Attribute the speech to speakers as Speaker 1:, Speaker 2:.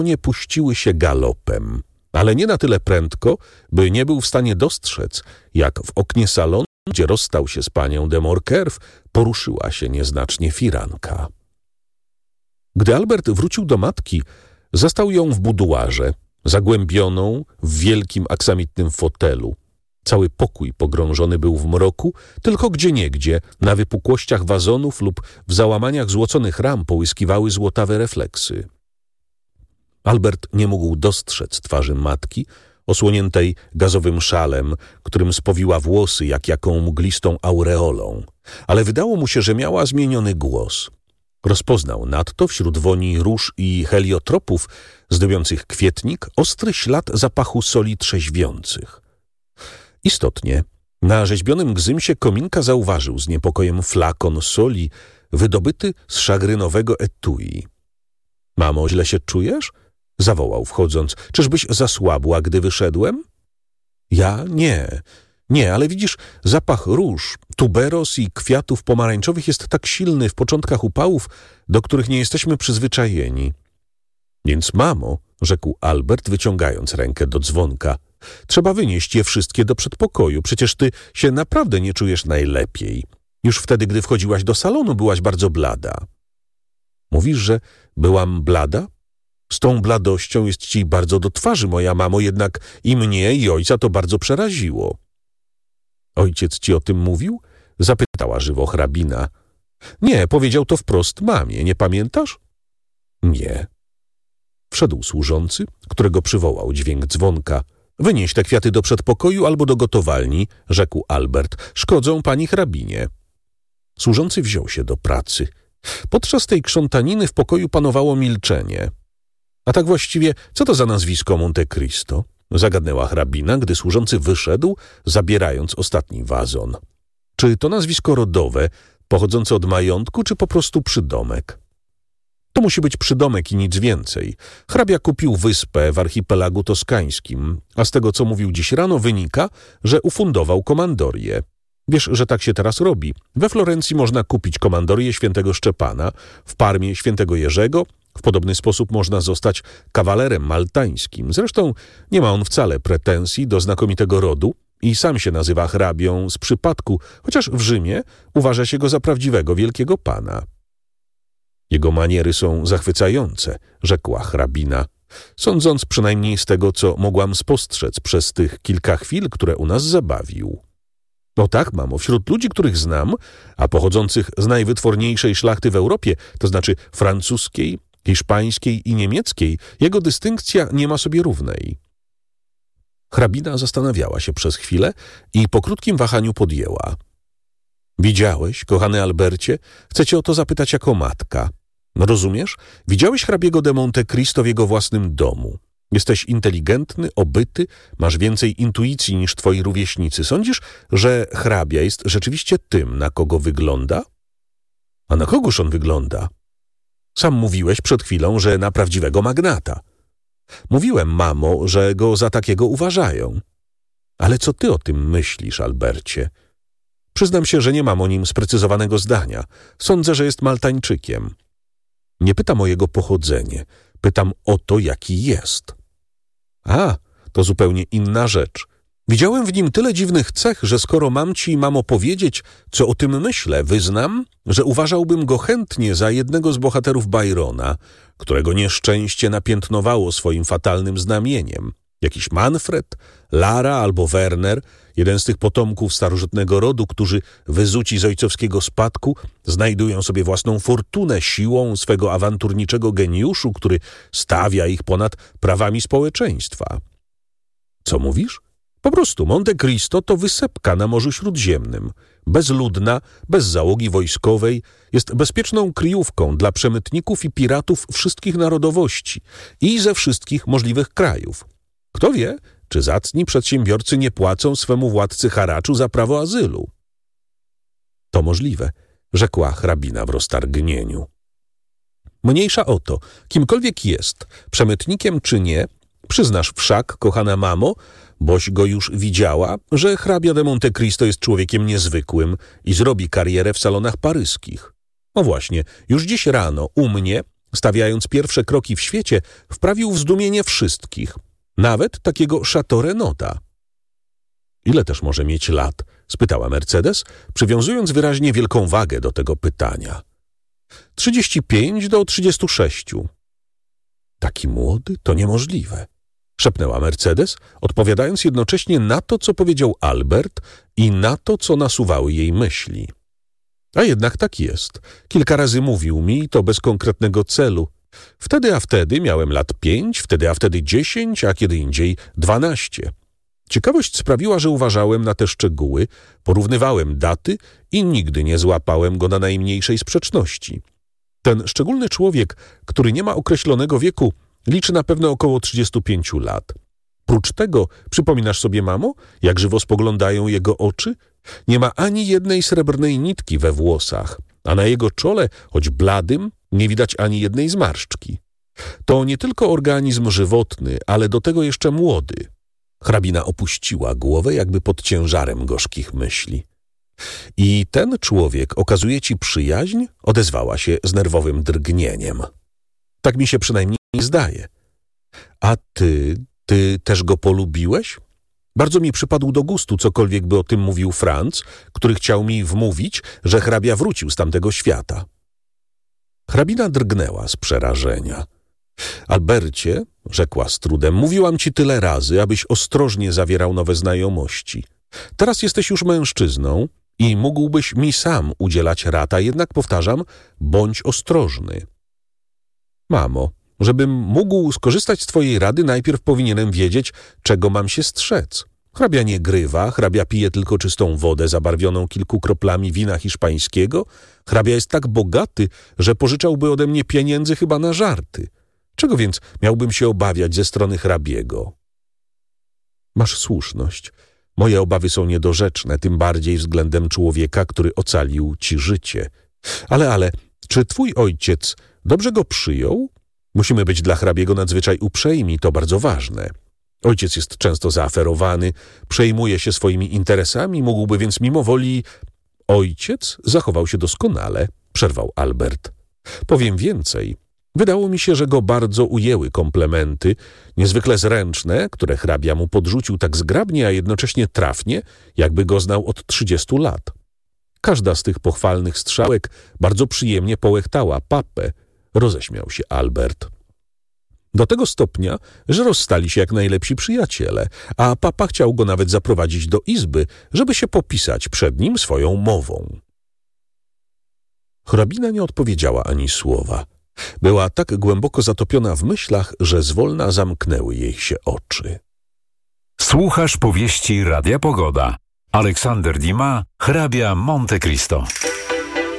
Speaker 1: salonie puściły się galopem, ale nie na tyle prędko, by nie był w stanie dostrzec, jak w oknie salonu, gdzie rozstał się z panią de Morcerf, poruszyła się nieznacznie firanka. Gdy Albert wrócił do matki, zastał ją w buduarze, zagłębioną w wielkim aksamitnym fotelu. Cały pokój pogrążony był w mroku, tylko gdzieniegdzie na wypukłościach wazonów lub w załamaniach złoconych ram połyskiwały złotawe refleksy. Albert nie mógł dostrzec twarzy matki, osłoniętej gazowym szalem, którym spowiła włosy jak jaką mglistą aureolą, ale wydało mu się, że miała zmieniony głos. Rozpoznał nadto wśród woni róż i heliotropów zdobiących kwietnik ostry ślad zapachu soli trzeźwiących. Istotnie, na rzeźbionym gzymsie kominka zauważył z niepokojem flakon soli wydobyty z szagrynowego etui. — Mamo, źle się czujesz? — zawołał wchodząc. — Czyżbyś zasłabła, gdy wyszedłem? — Ja? Nie, ale widzisz, zapach róż, tuberos i kwiatów pomarańczowych jest tak silny w początkach upałów, do których nie jesteśmy przyzwyczajeni. — Więc, mamo — rzekł Albert, wyciągając rękę do dzwonka — trzeba wynieść je wszystkie do przedpokoju. Przecież ty się naprawdę nie czujesz najlepiej. Już wtedy, gdy wchodziłaś do salonu, byłaś bardzo blada. — Mówisz, że byłam blada? Z tą bladością jest ci bardzo do twarzy, moja mamo, jednak i mnie, i ojca to bardzo przeraziło. — Ojciec ci o tym mówił? — zapytała żywo hrabina. — Nie, powiedział to wprost mamie, nie pamiętasz? — Nie. Wszedł służący, którego przywołał dźwięk dzwonka. — Wynieś te kwiaty do przedpokoju albo do gotowalni — rzekł Albert. — Szkodzą pani hrabinie. Służący wziął się do pracy. Podczas tej krzątaniny w pokoju panowało milczenie. — A tak właściwie, co to za nazwisko Monte Cristo? — zagadnęła hrabina, gdy służący wyszedł, zabierając ostatni wazon. — Czy to nazwisko rodowe, pochodzące od majątku, czy po prostu przydomek? — To musi być przydomek i nic więcej. Hrabia kupił wyspę w archipelagu toskańskim, a z tego, co mówił dziś rano, wynika, że ufundował komandorię. Wiesz, że tak się teraz robi. We Florencji można kupić komandorię świętego Szczepana, w Parmie świętego Jerzego. W podobny sposób można zostać kawalerem maltańskim. Zresztą nie ma on wcale pretensji do znakomitego rodu i sam się nazywa hrabią z przypadku, chociaż w Rzymie uważa się go za prawdziwego wielkiego pana. Jego maniery są zachwycające, rzekła hrabina, sądząc przynajmniej z tego, co mogłam spostrzec przez tych kilka chwil, które u nas zabawił. No tak, mamo, wśród ludzi, których znam, a pochodzących z najwytworniejszej szlachty w Europie, to znaczy francuskiej, hiszpańskiej i niemieckiej, jego dystynkcja nie ma sobie równej. Hrabina zastanawiała się przez chwilę i po krótkim wahaniu podjęła. Widziałeś, kochany Albercie? Chcę cię o to zapytać jako matka. Rozumiesz? Widziałeś hrabiego de Monte Cristo w jego własnym domu. Jesteś inteligentny, obyty, masz więcej intuicji niż twoi rówieśnicy. Sądzisz, że hrabia jest rzeczywiście tym, na kogo wygląda? A na kogoż on wygląda? Sam mówiłeś przed chwilą, że na prawdziwego magnata. Mówiłem, mamo, że go za takiego uważają. Ale co ty o tym myślisz, Albercie? Przyznam się, że nie mam o nim sprecyzowanego zdania. Sądzę, że jest Maltańczykiem. Nie pytam o jego pochodzenie. Pytam o to, jaki jest. A, to zupełnie inna rzecz. Widziałem w nim tyle dziwnych cech, że skoro mam ci, mamo, powiedzieć, co o tym myślę, wyznam, że uważałbym go chętnie za jednego z bohaterów Byrona, którego nieszczęście napiętnowało swoim fatalnym znamieniem. Jakiś Manfred, Lara albo Werner, jeden z tych potomków starożytnego rodu, którzy wyzuci z ojcowskiego spadku znajdują sobie własną fortunę siłą swego awanturniczego geniuszu, który stawia ich ponad prawami społeczeństwa. Co mówisz? Po prostu Monte Cristo to wysepka na Morzu Śródziemnym. Bezludna, bez załogi wojskowej, jest bezpieczną kryjówką dla przemytników i piratów wszystkich narodowości i ze wszystkich możliwych krajów. Kto wie, czy zacni przedsiębiorcy nie płacą swemu władcy haraczu za prawo azylu? To możliwe, rzekła hrabina w roztargnieniu. Mniejsza o to, kimkolwiek jest, przemytnikiem czy nie, przyznasz wszak, kochana mamo, boś go już widziała, że hrabia de Monte Cristo jest człowiekiem niezwykłym i zrobi karierę w salonach paryskich. No właśnie, już dziś rano u mnie Stawiając pierwsze kroki w świecie, wprawił w zdumienie wszystkich, nawet takiego Chateau Renaud'a. Ile też może mieć lat? Spytała Mercedes, przywiązując wyraźnie wielką wagę do tego pytania. 35 do 36. Taki młody? To niemożliwe. Szepnęła Mercedes, odpowiadając jednocześnie na to, co powiedział Albert i na to, co nasuwały jej myśli. A jednak tak jest. Kilka razy mówił mi, to bez konkretnego celu. Wtedy a wtedy miałem lat 5, wtedy a wtedy 10, a kiedy indziej 12. Ciekawość sprawiła, że uważałem na te szczegóły, porównywałem daty i nigdy nie złapałem go na najmniejszej sprzeczności. Ten szczególny człowiek, który nie ma określonego wieku, liczy na pewno około 35 lat. Prócz tego, przypominasz sobie, mamo, jak żywo spoglądają jego oczy? Nie ma ani jednej srebrnej nitki we włosach, a na jego czole, choć bladym, nie widać ani jednej zmarszczki. To nie tylko organizm żywotny, ale do tego jeszcze młody. Hrabina opuściła głowę jakby pod ciężarem gorzkich myśli. I ten człowiek okazuje ci przyjaźń? Odezwała się z nerwowym drgnieniem. Tak mi się przynajmniej zdaje. A ty też go polubiłeś? Bardzo mi przypadł do gustu, cokolwiek by o tym mówił Franz, który chciał mi wmówić, że hrabia wrócił z tamtego świata. Hrabina drgnęła z przerażenia. Albercie, rzekła z trudem, mówiłam ci tyle razy, abyś ostrożnie zawierał nowe znajomości. Teraz jesteś już mężczyzną i mógłbyś mi sam udzielać rad, a jednak powtarzam, bądź ostrożny. Mamo, żebym mógł skorzystać z twojej rady, najpierw powinienem wiedzieć, czego mam się strzec. Hrabia nie grywa, hrabia pije tylko czystą wodę zabarwioną kilku kroplami wina hiszpańskiego. Hrabia jest tak bogaty, że pożyczałby ode mnie pieniędzy chyba na żarty. Czego więc miałbym się obawiać ze strony hrabiego? Masz słuszność. Moje obawy są niedorzeczne, tym bardziej względem człowieka, który ocalił ci życie. Ale, czy twój ojciec dobrze go przyjął? Musimy być dla hrabiego nadzwyczaj uprzejmi, to bardzo ważne. Ojciec jest często zaaferowany, przejmuje się swoimi interesami, mógłby więc mimo woli... Ojciec zachował się doskonale, przerwał Albert. Powiem więcej. Wydało mi się, że go bardzo ujęły komplementy, niezwykle zręczne, które hrabia mu podrzucił tak zgrabnie, a jednocześnie trafnie, jakby go znał od 30 lat. Każda z tych pochwalnych strzałek bardzo przyjemnie połechtała papę, roześmiał się Albert. Do tego stopnia, że rozstali się jak najlepsi przyjaciele, a papa chciał go nawet zaprowadzić do izby, żeby się popisać przed nim swoją mową. Hrabina nie odpowiedziała ani słowa. Była tak głęboko zatopiona w myślach, że zwolna zamknęły jej się oczy.
Speaker 2: Słuchasz powieści Radia Pogoda. Aleksander Dumas, hrabia Monte Cristo.